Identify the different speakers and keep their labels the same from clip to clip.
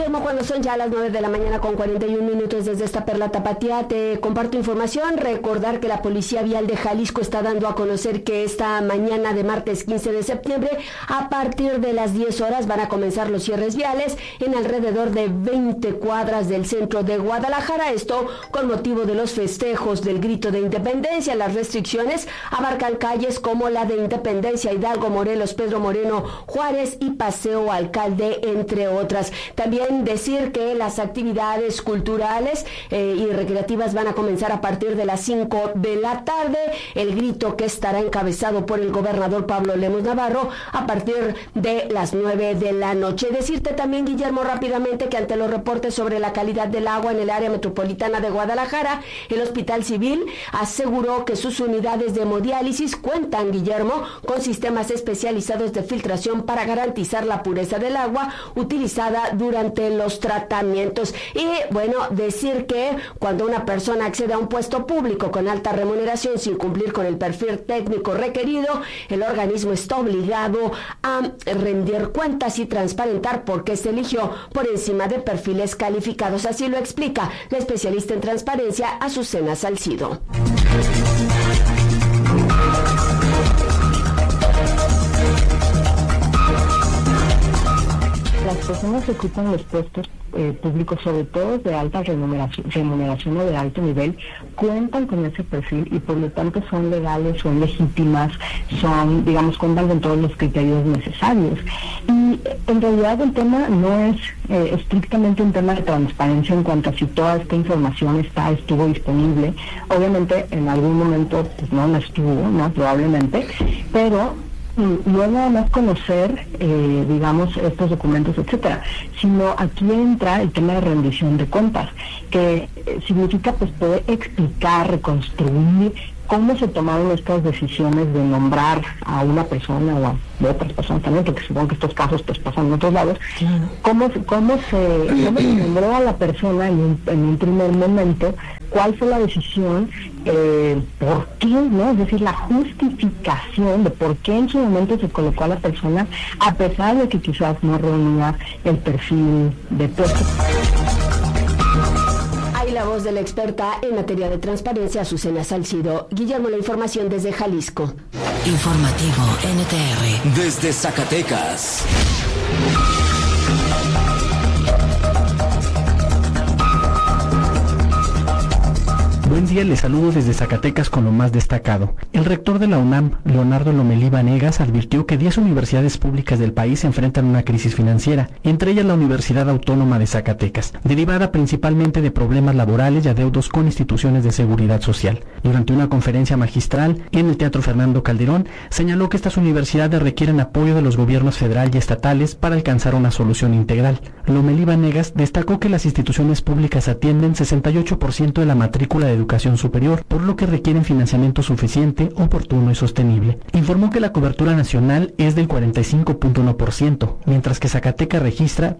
Speaker 1: Guillermo, cuando son ya las 9 de la mañana con 41 minutos desde esta Perla Tapatía, te comparto información. Recordar que la Policía Vial de Jalisco está dando a conocer que esta mañana de martes 15 de septiembre, a partir de las 10 horas, van a comenzar los cierres viales en alrededor de 20 cuadras del centro de Guadalajara. Esto con motivo de los festejos del Grito de Independencia. Las restricciones abarcan calles como la de Independencia, Hidalgo, Morelos, Pedro Moreno, Juárez y Paseo Alcalde, entre otras. También decir que las actividades culturales y recreativas van a comenzar a partir de las 5 de la tarde. El grito, que estará encabezado por el gobernador Pablo Lemus Navarro, a partir de las 9 de la noche. Decirte también, Guillermo, rápidamente, que ante los reportes sobre la calidad del agua en el área metropolitana de Guadalajara, el Hospital Civil aseguró que sus unidades de hemodiálisis cuentan, Guillermo, con sistemas especializados de filtración para garantizar la pureza del agua utilizada durante los tratamientos. Y bueno, decir que cuando una persona accede a un puesto público con alta remuneración sin cumplir con el perfil técnico requerido, el organismo está obligado a rendir cuentas y transparentar por qué se eligió por encima de perfiles calificados. Así lo explica la especialista en transparencia, Azucena Salcido.
Speaker 2: Las personas que ocupan los puestos públicos, sobre todo de alta remuneración o de alto nivel, cuentan con ese perfil y por lo tanto son legales, son legítimas, cuentan con todos los criterios necesarios. Y en realidad el tema no es estrictamente un tema de transparencia en cuanto a si toda esta información estuvo disponible. Obviamente en algún momento pues no la estuvo, ¿no? Probablemente, pero no nada más conocer, estos documentos, etcétera, sino aquí entra el tema de rendición de cuentas, que significa pues poder explicar, reconstruir cómo se tomaron estas decisiones de nombrar a una persona o a otras personas también, porque supongo que estos casos pues pasan en otros lados. Cómo se nombró a la persona en un primer momento, cuál fue la decisión, por qué, ¿no? Es decir, la justificación de por qué en su momento se colocó a la persona, a pesar de que quizás no reunía el perfil de puesto.
Speaker 1: La voz de la experta en materia de transparencia, Azucena Salcido. Guillermo, la información desde Jalisco.
Speaker 3: Informativo NTR.
Speaker 4: Desde Zacatecas.
Speaker 5: Buen día, les saludo desde Zacatecas con lo más destacado. El rector de la UNAM, Leonardo Lomelí Vanegas, advirtió que 10 universidades públicas del país enfrentan una crisis financiera, entre ellas la Universidad Autónoma de Zacatecas, derivada principalmente de problemas laborales y adeudos con instituciones de seguridad social. Durante una conferencia magistral en el Teatro Fernando Calderón, señaló que estas universidades requieren apoyo de los gobiernos federal y estatales para alcanzar una solución integral. Lomelí Vanegas destacó que las instituciones públicas atienden 68% de la matrícula de educación superior, por lo que requieren financiamiento suficiente, oportuno y sostenible. Informó que la cobertura nacional es del 45.1%, mientras que Zacatecas registra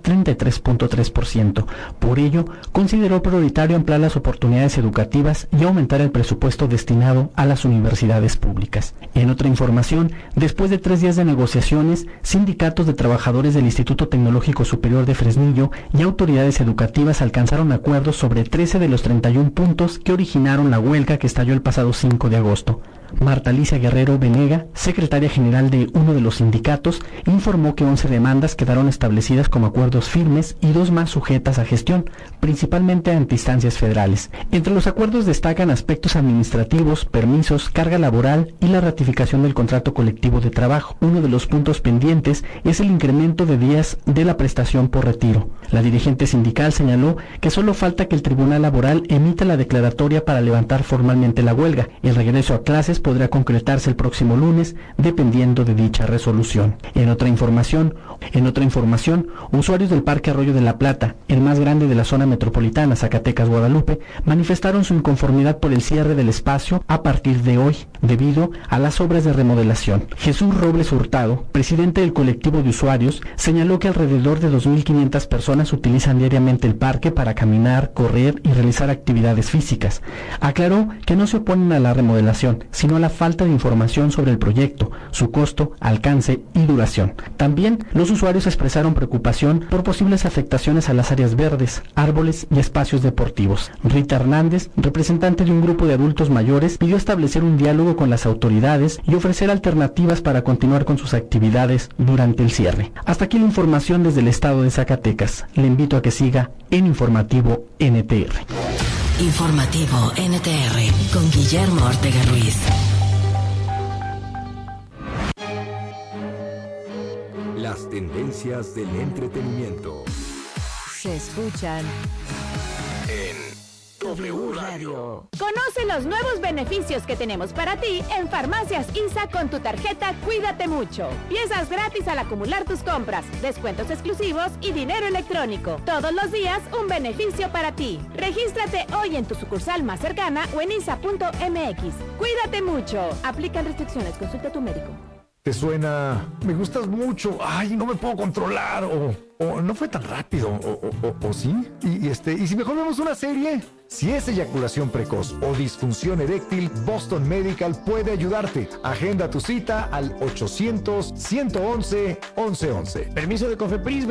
Speaker 5: 33.3%. Por ello, consideró prioritario ampliar las oportunidades educativas y aumentar el presupuesto destinado a las universidades públicas. En otra información, después de 3 días de negociaciones, sindicatos de trabajadores del Instituto Tecnológico Superior de Fresnillo y autoridades educativas alcanzaron acuerdos sobre 13 de los 31 puntos que originaron la huelga que estalló el pasado 5 de agosto. Marta Alicia Guerrero Venega, secretaria general de uno de los sindicatos, informó que 11 demandas quedaron establecidas como acuerdos firmes y 2 más sujetas a gestión, principalmente ante instancias federales. Entre los acuerdos destacan aspectos administrativos, permisos, carga laboral y la ratificación del contrato colectivo de trabajo. Uno de los puntos pendientes es el incremento de días de la prestación por retiro. La dirigente sindical señaló que solo falta que el Tribunal Laboral emita la declaratoria para levantar formalmente la huelga. El regreso a clases podrá concretarse el próximo lunes, dependiendo de dicha resolución. En otra información, usuarios del Parque Arroyo de la Plata, el más grande de la zona metropolitana Zacatecas-Guadalupe, manifestaron su inconformidad por el cierre del espacio a partir de hoy, debido a las obras de remodelación. Jesús Robles Hurtado, presidente del colectivo de usuarios, señaló que alrededor de 2.500 personas utilizan diariamente el parque para caminar, correr y realizar actividades físicas. Aclaró que no se oponen a la remodelación, sino a la falta de información sobre el proyecto, su costo, alcance y duración. También los usuarios expresaron preocupación por posibles afectaciones a las áreas verdes, árboles y espacios deportivos. Rita Hernández, representante de un grupo de adultos mayores, pidió establecer un diálogo con las autoridades y ofrecer alternativas para continuar con sus actividades durante el cierre. Hasta aquí la información desde el estado de Zacatecas. Le invito a que siga en Informativo NTR.
Speaker 3: Informativo NTR con Guillermo Ortega Ruiz.
Speaker 6: Las tendencias del entretenimiento
Speaker 3: Se escuchan
Speaker 6: en W Radio.
Speaker 7: Conoce los nuevos beneficios que tenemos para ti en Farmacias ISA con tu tarjeta Cuídate Mucho. Piezas gratis al acumular tus compras, descuentos exclusivos y dinero electrónico. Todos los días un beneficio para ti. Regístrate hoy en tu sucursal más cercana o en isa.mx. Cuídate mucho. Aplican restricciones. Consulta a tu médico.
Speaker 8: Te suena, me gustas mucho, ay, no me puedo controlar, o no fue tan rápido, o sí, y si mejor vemos una serie. Si es eyaculación precoz o disfunción eréctil, Boston Medical puede ayudarte. Agenda tu cita al 800-111-1111.
Speaker 9: Permiso de COFEPRIS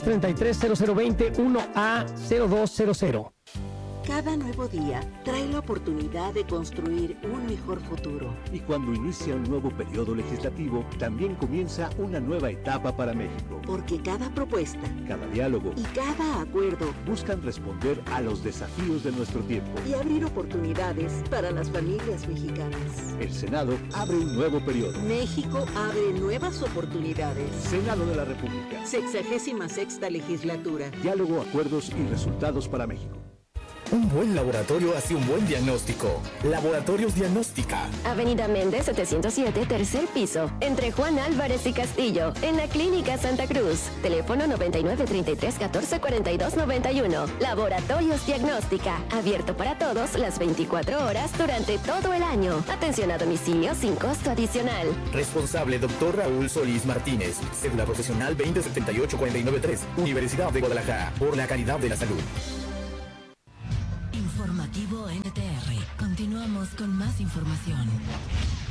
Speaker 9: 2633-0020-1A0200.
Speaker 10: Cada nuevo día trae la oportunidad de construir un mejor futuro.
Speaker 11: Y cuando inicia un nuevo periodo legislativo, también comienza una nueva etapa para México.
Speaker 10: Porque cada propuesta,
Speaker 11: cada diálogo
Speaker 10: y cada acuerdo
Speaker 11: buscan responder a los desafíos de nuestro tiempo
Speaker 10: y abrir oportunidades para las familias mexicanas.
Speaker 11: El Senado abre un nuevo periodo.
Speaker 10: México abre nuevas oportunidades.
Speaker 11: Senado de la República.
Speaker 10: 66ª legislatura.
Speaker 11: Diálogo, acuerdos y resultados para México.
Speaker 12: Un buen laboratorio hace un buen diagnóstico. Laboratorios Diagnóstica.
Speaker 13: Avenida Méndez 707, tercer piso. Entre Juan Álvarez y Castillo. En la Clínica Santa Cruz. Teléfono 9933-1442-91. Laboratorios Diagnóstica. Abierto para todos las 24 horas durante todo el año. Atención a domicilio sin costo adicional.
Speaker 12: Responsable Dr. Raúl Solís Martínez. Cédula profesional 2078493. Universidad de Guadalajara. Por la calidad de la salud.
Speaker 3: Informativo NTR. Continuamos con más información.